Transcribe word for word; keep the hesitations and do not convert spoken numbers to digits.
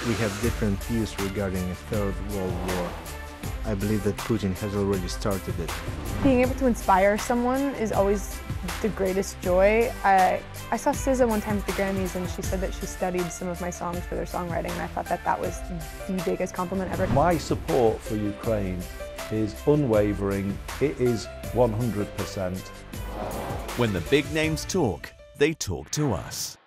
we have different views regarding a third world war. I believe that Putin has already started it. Being able to inspire someone is always the greatest joy. I, I saw S Z A one time at the Grammys, and she said that she studied some of my songs for their songwriting, and I thought that that was the biggest compliment ever. My support for Ukraine is unwavering. It is one hundred percent. When the big names talk, they talk to us.